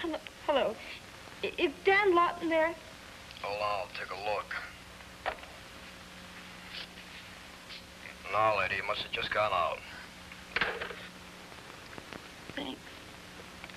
Hello. Is Dan Lawton there? Hold on, I'll take a look. No, lady, he must have just gone out. Thanks.